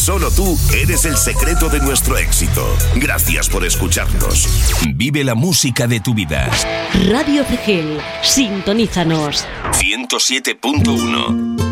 Solo tú eres el secreto de nuestro éxito. Gracias por escucharnos. Vive la música de tu vida. Radio Cegel, sintonízanos. 107.1